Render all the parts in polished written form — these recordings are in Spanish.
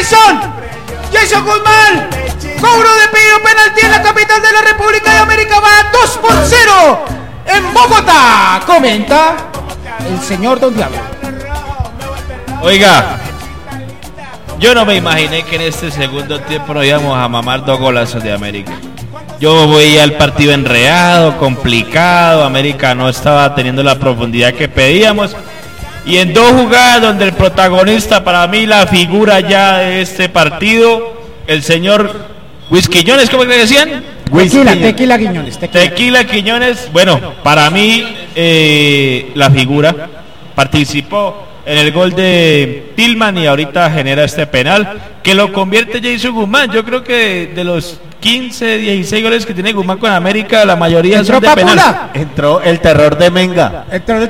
Jason Guzmán, cobro de Pío, penalti en la capital de la República de América, va 2-0 en Bogotá. Comenta el señor Don Diablo. Oiga, yo no me imaginé que en este segundo tiempo nos íbamos a mamar 2 golazos de América. Yo veía el partido enredado, complicado, América no estaba teniendo la profundidad que pedíamos. Y en 2 jugadas donde el protagonista, para mí la figura ya de este partido, el señor Quiñones, ¿cómo que le decían? Tequila Quiñones. Tequila Quiñones, bueno, para mí la figura, participó en el gol de Tillman y ahorita genera este penal que lo convierte Jason Guzmán. Yo creo que de los 15, 16 goles que tiene Guzmán con América, la mayoría son de penal. Entró el terror de Menga.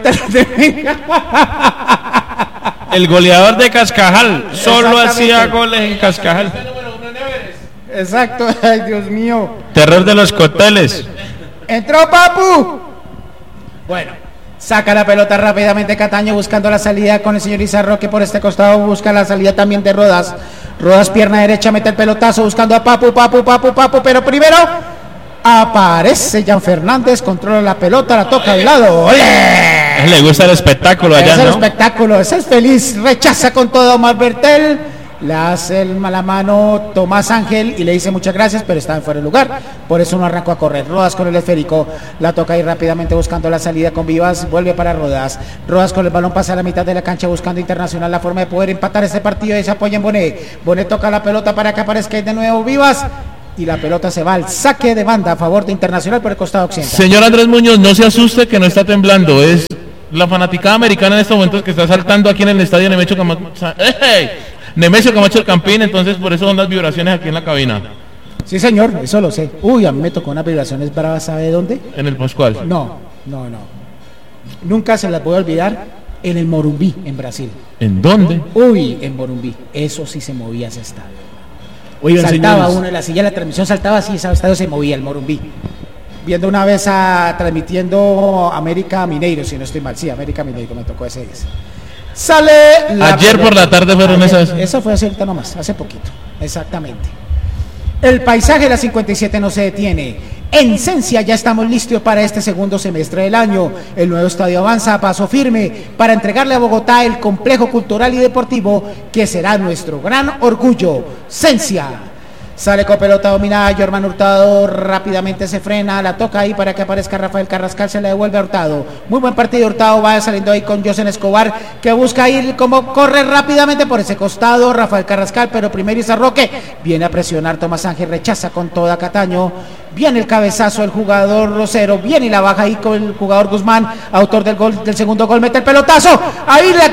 El goleador de Cascajal solo hacía goles en Cascajal. Exacto, ay Dios mío. Terror de los coteles. Entró Papu. Bueno, saca la pelota rápidamente Cataño buscando la salida con el señor Izarroque por este costado, busca la salida también de Rodas. Rodas pierna derecha, mete el pelotazo buscando a Papu, pero primero aparece Jan Fernández, controla la pelota, la toca de lado. ¡Olé! Le gusta el espectáculo allá, ¿no? Es el espectáculo, ese es feliz, rechaza con todo Omar Bertel. Le hace la mano Tomás Ángel y le dice muchas gracias, pero está en fuera de lugar, por eso no arrancó a correr. Rodas con el esférico, la toca ahí rápidamente buscando la salida con Vivas, vuelve para Rodas. Rodas con el balón pasa a la mitad de la cancha buscando Internacional la forma de poder empatar este partido y se apoya en Bonet. Bonet toca la pelota para que aparezca de nuevo Vivas y la pelota se va al saque de banda a favor de Internacional por el costado occidental. Señor Andrés Muñoz, no se asuste que no está temblando, es la fanaticada americana en estos momentos que está saltando aquí en el estadio Nemesio Camacho el Campín, entonces por eso son las vibraciones aquí en la cabina. Sí señor, eso lo sé. Uy, a mí me tocó unas vibraciones bravas, ¿sabe dónde? En el Pascual. No. Nunca se las voy a olvidar, en el Morumbí, en Brasil. ¿En dónde? Uy, en Morumbí, eso sí se movía ese estadio. Oigan, saltaba señores, uno en la silla, la transmisión saltaba así, ese estadio se movía, el Morumbí. Viendo una vez transmitiendo América Mineiro, si no estoy mal, sí, América Mineiro, me tocó ese día. Sale ayer por la tarde fueron esas. Eso fue ahorita nomás, hace poquito, exactamente. El paisaje de la 57 no se detiene. En Cencia ya estamos listos para este segundo semestre del año. El nuevo estadio avanza a paso firme para entregarle a Bogotá el complejo cultural y deportivo que será nuestro gran orgullo. Cencia. Sale con pelota dominada, Jorman Hurtado rápidamente se frena, la toca ahí para que aparezca Rafael Carrascal, se le devuelve a Hurtado. Muy buen partido Hurtado, va saliendo ahí con Josen Escobar, que busca ir como corre rápidamente por ese costado, Rafael Carrascal, pero primero Izarroque, viene a presionar Tomás Ángel, rechaza con toda Cataño, viene el cabezazo del jugador Rosero, viene y la baja ahí con el jugador Guzmán, autor del gol, del segundo gol, mete el pelotazo, ahí la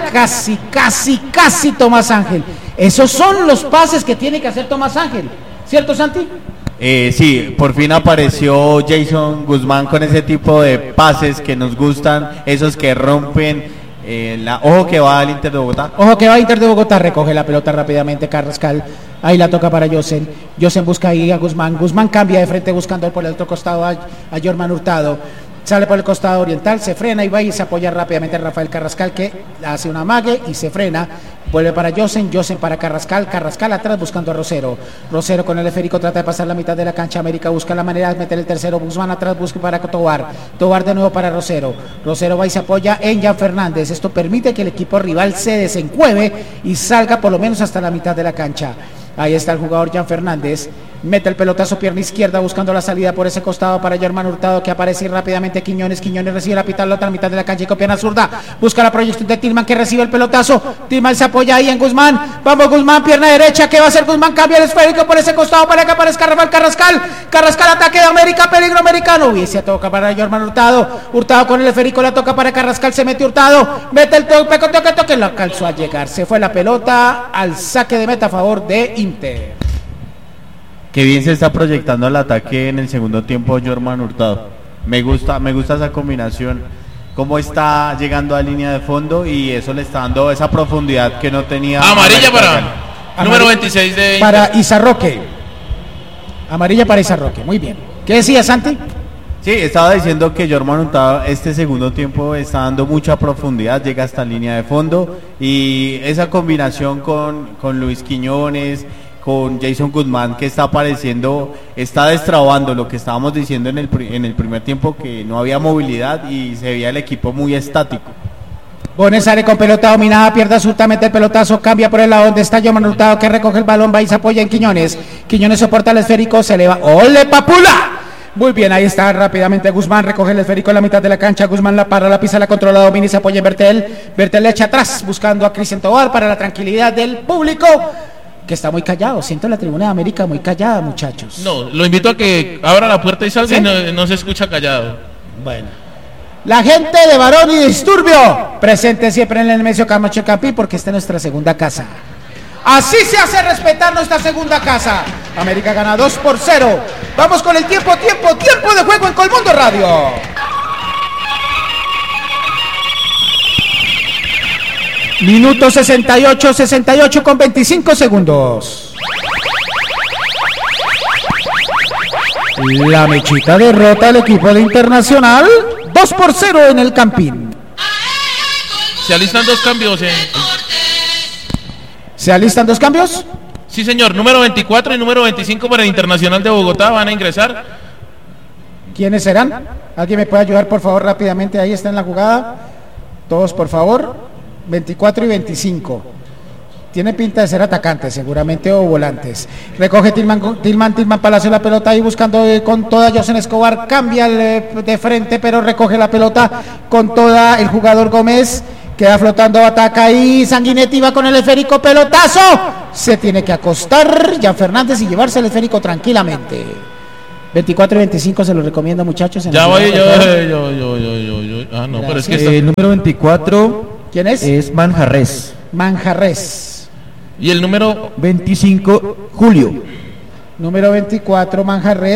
casi Tomás Ángel. Esos son los pases que tiene que hacer Tomás Ángel. ¿Cierto, Santi? Sí, por fin apareció Jason Guzmán con ese tipo de pases que nos gustan, esos que rompen. Ojo que va al Inter de Bogotá. Ojo que va al Inter de Bogotá, recoge la pelota rápidamente Carrascal. Ahí la toca para Josen. Josen busca ahí a Guzmán. Guzmán cambia de frente buscando por el otro costado a Jorman Hurtado. Sale por el costado oriental, se frena y va y se apoya rápidamente a Rafael Carrascal, que hace una amague y se frena. Vuelve para Josen para Carrascal atrás buscando a Rosero. Rosero con el esférico trata de pasar la mitad de la cancha. América busca la manera de meter el tercero. Guzmán atrás busca para Tobar. Tobar de nuevo para Rosero. Rosero va y se apoya en Jan Fernández. Esto permite que el equipo rival se desencueve y salga por lo menos hasta la mitad de la cancha. Ahí está el jugador Jan Fernández. Mete el pelotazo pierna izquierda buscando la salida por ese costado para Germán Hurtado, que aparece rápidamente Quiñones recibe la pita en la otra mitad de la cancha y con pierna zurda busca la proyección de Tillman, que recibe el pelotazo. Tillman se apoya ahí en Guzmán. Vamos Guzmán, pierna derecha. ¿Qué va a hacer Guzmán? Cambia el esférico por ese costado para que aparezca Rafael Carrascal. Ataque de América, peligro americano. Y se toca para Germán Hurtado. Hurtado con el esférico, la toca para Carrascal. Se mete Hurtado. Mete el toque. Lo alcanzó a llegar. Se fue la pelota al saque de meta a favor de Inter. Qué bien se está proyectando el ataque en el segundo tiempo Jorman Hurtado. Me gusta esa combinación, cómo está llegando a línea de fondo y eso le está dando esa profundidad que no tenía. Amarilla para número 26 de para Izarroque. Amarilla para Izarroque, muy bien. ¿Qué decía Santi? Sí, estaba diciendo que Jorman Hurtado este segundo tiempo está dando mucha profundidad, llega hasta línea de fondo y esa combinación con Luis Quiñones, con Jason Guzmán que está apareciendo, está destrabando lo que estábamos diciendo en el primer tiempo, que no había movilidad y se veía el equipo muy estático. Bonet sale con pelota dominada, pierde absolutamente el pelotazo, cambia por el lado donde está Jorman Hurtado, que recoge el balón, va y se apoya en Quiñones. Quiñones soporta el esférico, se eleva. ¡Ole, papula! Muy bien, ahí está rápidamente Guzmán, recoge el esférico en la mitad de la cancha, Guzmán la para, la pisa, la controla, domina y se apoya en Bertel. Bertel le echa atrás, buscando a Cristian Tobar para la tranquilidad del público, que está muy callado. Siento la tribuna de América muy callada, muchachos. No, lo invito a que abra la puerta y salga. ¿Sí? Y no se escucha callado. Bueno. La gente de Varón y Disturbio, presente siempre en el Nemesio Camacho Campín, porque esta es nuestra segunda casa. Así se hace respetar nuestra segunda casa. América gana 2-0. Vamos con el tiempo de juego en Colmundo Radio. Minuto 68 con 25 segundos. La Mechita derrota al equipo de Internacional 2-0 en el Campín. Se alistan dos cambios. ¿Se alistan dos cambios? Sí, señor. Número 24 y número 25 para el Internacional de Bogotá van a ingresar. ¿Quiénes serán? ¿Alguien me puede ayudar, por favor, rápidamente? Ahí está en la jugada. Todos, por favor. 24 y 25. Tiene pinta de ser atacantes, seguramente, o volantes. Recoge Tilman Palacio la pelota ahí buscando con toda Josen Escobar. Cambia de frente, pero recoge la pelota con toda el jugador Gómez. Queda flotando, ataca y Sanguinetti va con el esférico, pelotazo. Se tiene que acostar Jan Fernández y llevarse el esférico tranquilamente. 24 y 25 se los recomiendo, muchachos. Ya voy yo. Ah, no, pero es que el número 24. ¿Quién es? Es Manjarres. Y el número 25, Julio. Número 24, Manjarres.